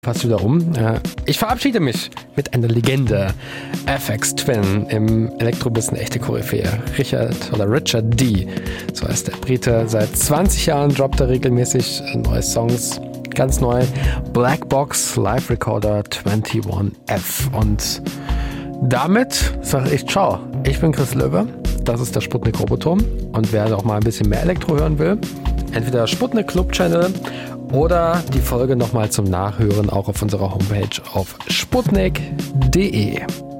Fast wieder rum. Ich verabschiede mich mit einer Legende. FX Twin, im Elektrobiss eine echte Koryphäe. Richard D., so heißt der Brite. Seit 20 Jahren droppt er regelmäßig neue Songs. Ganz neu. Black Box Live Recorder 21F. Und damit sage ich ciao. Ich bin Chris Löwe. Das ist der Sputnik Roboturm. Und wer auch mal ein bisschen mehr Elektro hören will, entweder Sputnik Club Channel oder die Folge nochmal zum Nachhören auch auf unserer Homepage auf sputnik.de.